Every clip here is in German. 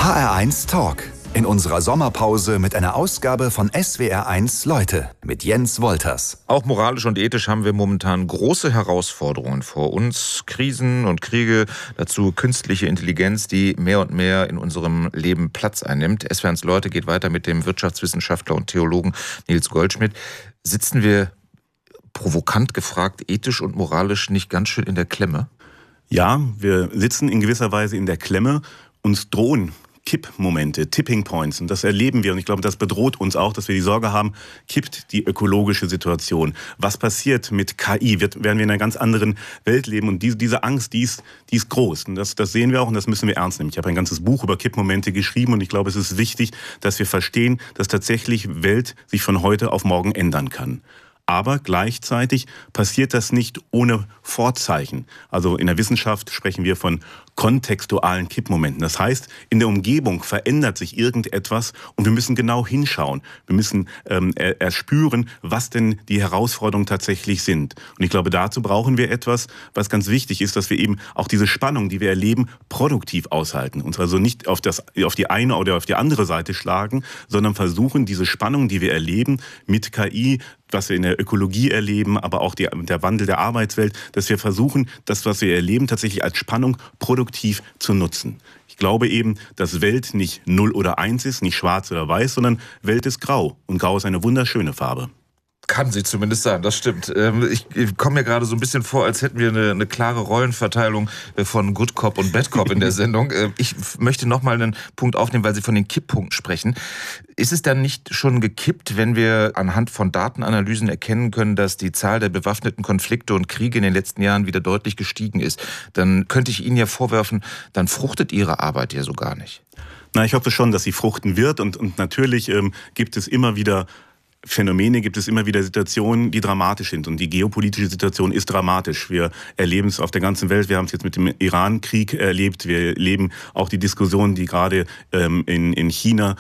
HR1 Talk. In unserer Sommerpause mit einer Ausgabe von SWR1 Leute mit Jens Wolters. Auch moralisch und ethisch haben wir momentan große Herausforderungen vor uns. Krisen und Kriege, dazu künstliche Intelligenz, die mehr und mehr in unserem Leben Platz einnimmt. SWR1 Leute geht weiter mit dem Wirtschaftswissenschaftler und Theologen Nils Goldschmidt. Sitzen wir, provokant gefragt, ethisch und moralisch nicht ganz schön in der Klemme? Ja, wir sitzen in gewisser Weise in der Klemme. Uns drohen Kippmomente, Tipping Points. Und das erleben wir. Und ich glaube, das bedroht uns auch, dass wir die Sorge haben, kippt die ökologische Situation. Was passiert mit KI? Werden wir in einer ganz anderen Welt leben? Und diese Angst, die ist groß. Und das sehen wir auch und das müssen wir ernst nehmen. Ich habe ein ganzes Buch über Kippmomente geschrieben und ich glaube, es ist wichtig, dass wir verstehen, dass tatsächlich Welt sich von heute auf morgen ändern kann. Aber gleichzeitig passiert das nicht ohne Vorzeichen. Also in der Wissenschaft sprechen wir von kontextualen Kippmomenten. Das heißt, in der Umgebung verändert sich irgendetwas und wir müssen genau hinschauen. Wir müssen erspüren, was denn die Herausforderungen tatsächlich sind. Und ich glaube, dazu brauchen wir etwas, was ganz wichtig ist, dass wir eben auch diese Spannung, die wir erleben, produktiv aushalten. Uns also nicht auf die eine oder auf die andere Seite schlagen, sondern versuchen, diese Spannung, die wir erleben mit KI, was wir in der Ökologie erleben, aber auch der Wandel der Arbeitswelt, dass wir versuchen, das, was wir erleben, tatsächlich als Spannung produktiv zu nutzen. Ich glaube eben, dass Welt nicht 0 oder 1 ist, nicht schwarz oder weiß, sondern Welt ist grau. Und grau ist eine wunderschöne Farbe. Kann sie zumindest sein, das stimmt. Ich komme mir gerade so ein bisschen vor, als hätten wir eine klare Rollenverteilung von Good Cop und Bad Cop in der Sendung. Ich möchte noch mal einen Punkt aufnehmen, weil Sie von den Kipppunkten sprechen. Ist es dann nicht schon gekippt, wenn wir anhand von Datenanalysen erkennen können, dass die Zahl der bewaffneten Konflikte und Kriege in den letzten Jahren wieder deutlich gestiegen ist? Dann könnte ich Ihnen ja vorwerfen, dann fruchtet Ihre Arbeit ja so gar nicht. Na, ich hoffe schon, dass sie fruchten wird und natürlich gibt es immer wieder Phänomene, gibt es immer wieder Situationen, die dramatisch sind. Und die geopolitische Situation ist dramatisch. Wir erleben es auf der ganzen Welt. Wir haben es jetzt mit dem Iran-Krieg erlebt. Wir erleben auch die Diskussionen, die gerade in China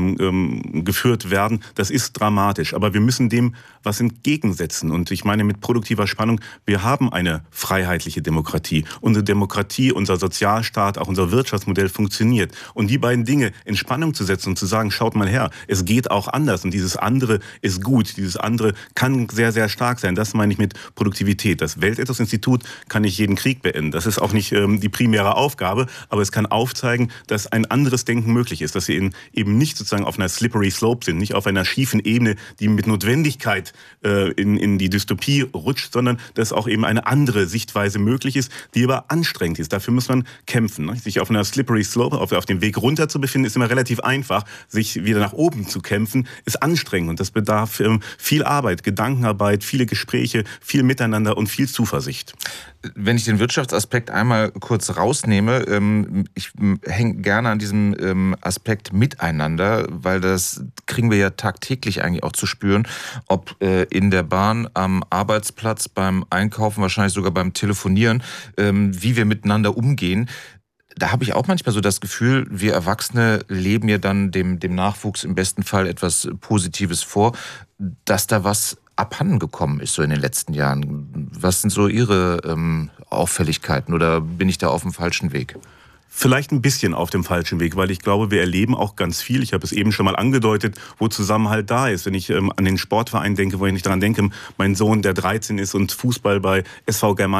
geführt werden. Das ist dramatisch. Aber wir müssen dem was entgegensetzen. Und ich meine mit produktiver Spannung, wir haben eine freiheitliche Demokratie. Unsere Demokratie, unser Sozialstaat, auch unser Wirtschaftsmodell funktioniert. Und die beiden Dinge in Spannung zu setzen und zu sagen, schaut mal her, es geht auch anders. Und dieses andere ist gut. Dieses andere kann sehr, sehr stark sein. Das meine ich mit Produktivität. Das Weltethos-Institut kann nicht jeden Krieg beenden. Das ist auch nicht die primäre Aufgabe, aber es kann aufzeigen, dass ein anderes Denken möglich ist, dass wir eben nicht sozusagen auf einer slippery slope sind, nicht auf einer schiefen Ebene, die mit Notwendigkeit in die Dystopie rutscht, sondern dass auch eben eine andere Sichtweise möglich ist, die aber anstrengend ist. Dafür muss man kämpfen. Sich auf einer slippery slope, auf dem Weg runter zu befinden, ist immer relativ einfach. Sich wieder nach oben zu kämpfen, ist anstrengend und das bedarf viel Arbeit, Gedankenarbeit, viele Gespräche, viel Miteinander und viel Zuversicht. Wenn ich den Wirtschaftsaspekt einmal kurz rausnehme, ich hänge gerne an diesem Aspekt Miteinander, weil das kriegen wir ja tagtäglich eigentlich auch zu spüren, ob in der Bahn, am Arbeitsplatz, beim Einkaufen, wahrscheinlich sogar beim Telefonieren, wie wir miteinander umgehen. Da habe ich auch manchmal so das Gefühl, wir Erwachsene leben ja dann dem Nachwuchs im besten Fall etwas Positives vor, dass da was abhanden gekommen ist so in den letzten Jahren. Was sind so Ihre Auffälligkeiten oder bin ich da auf dem falschen Weg? Vielleicht ein bisschen auf dem falschen Weg, weil ich glaube, wir erleben auch ganz viel. Ich habe es eben schon mal angedeutet, wo Zusammenhalt da ist. Wenn ich an den Sportverein denke, wo ich nicht daran denke, mein Sohn, der 13 ist und Fußball bei SV Germania